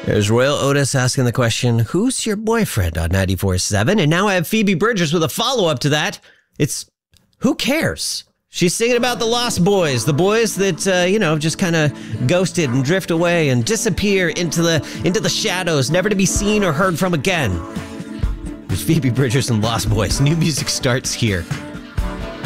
There's Royal Otis asking the question, who's your boyfriend on 94.7? And now I have Phoebe Bridgers with a follow-up to that. It's, who cares? She's singing about the lost boys, the boys that, just kind of ghosted and drift away and disappear into the shadows, never to be seen or heard from again. There's Phoebe Bridgers and Lost Boys. New music starts here